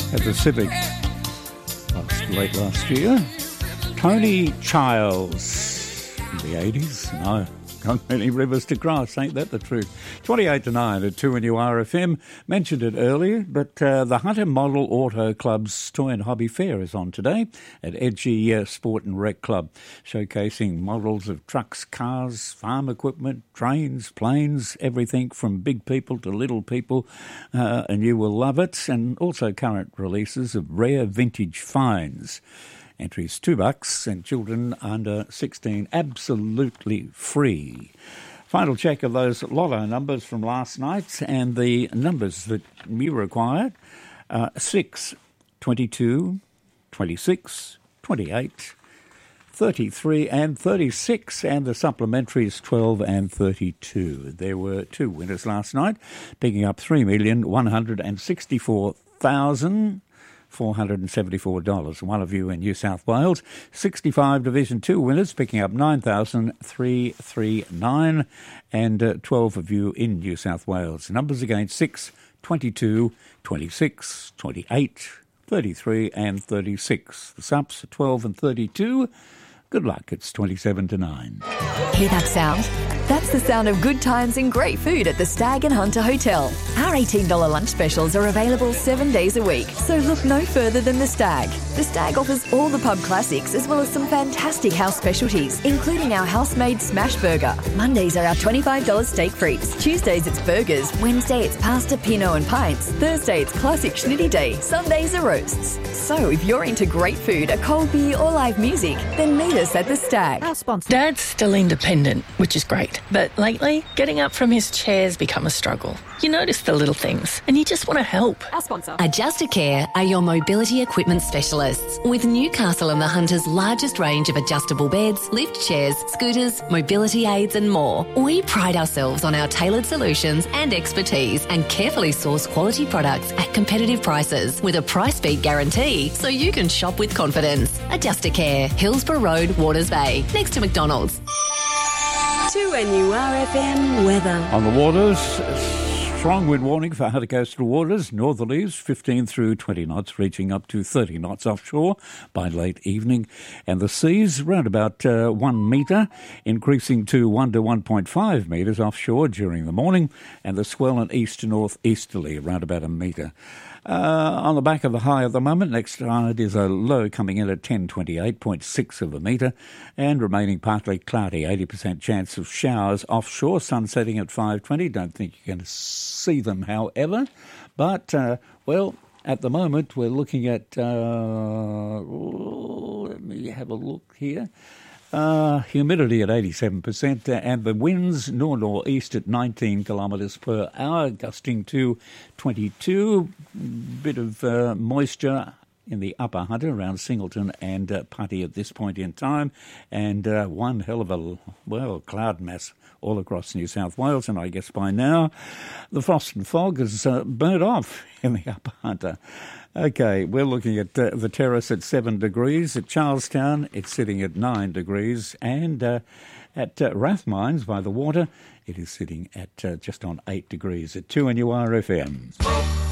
at the Civic late last year. Tony Childs in the 80s. No, not many rivers to cross, ain't that the truth? 28 to 9 at 2NURFM. Mentioned it earlier, but the Hunter Model Auto Club's Toy and Hobby Fair is on today at Edgy Sport and Rec Club, showcasing models of trucks, cars, farm equipment, trains, planes, everything from big people to little people, and you will love it, and also current releases of rare vintage finds. Entries $2 and children under 16 absolutely free. Final check of those lotto numbers from last night and the numbers that you required. 6, 22, 26, 28, 33 and 36, and the supplementaries 12 and 32. There were two winners last night, picking up $3,164,474. One of you in New South Wales. 65 Division 2 winners picking up $9,339, and 12 of you in New South Wales. Numbers again: 6, 22, 26, 28, 33 and 36. The subs are 12 and 32. Good luck. It's 27 to 9. Hear that sound? That's the sound of good times and great food at the Stag and Hunter Hotel. Our $18 lunch specials are available 7 days a week, so look no further than the Stag. The Stag offers all the pub classics as well as some fantastic house specialties, including our house-made smash burger. Mondays are our $25 steak frites. Tuesdays it's burgers. Wednesday it's pasta, pinot and pints. Thursday it's classic schnitty day. Sundays are roasts. So if you're into great food, a cold beer or live music, then meet us at the Stag. Our sponsor. Dad's still independent, which is great. But lately, getting up from his chair's become a struggle. You notice the little things, and you just want to help. Our sponsor. Adjustacare are your mobility equipment specialists, with Newcastle and the Hunter's largest range of adjustable beds, lift chairs, scooters, mobility aids and more. We pride ourselves on our tailored solutions and expertise, and carefully source quality products at competitive prices with a price beat guarantee, so you can shop with confidence. Adjustacare, Hillsborough Road, Waters Bay, next to McDonald's. 2NURFM weather. On the waters, strong wind warning for outer coastal waters, northerlies 15 through 20 knots, reaching up to 30 knots offshore by late evening. And the seas around about 1 metre, increasing to 1 to 1.5 metres offshore during the morning. And the swell in east to northeasterly around about 1 metre. On the back of the high at the moment, next tide is a low coming in at 1028.6 of a metre, and remaining partly cloudy, 80% chance of showers offshore, sun setting at 5:20. Don't think you're going to see them, however. But, well, at the moment we're looking at, let me have a look here. Humidity at 87%, and the winds north-northeast at 19 kilometres per hour, gusting to 22. Bit of moisture in the upper Hunter around Singleton and Putty at this point in time, and one hell of a, cloud mass all across New South Wales, and I guess by now the frost and fog has burnt off in the upper Hunter. Okay, we're looking at the terrace at 7 degrees. At Charlestown, it's sitting at 9 degrees. And at Rathmines by the water, it is sitting at just on 8 degrees at 2NURFM.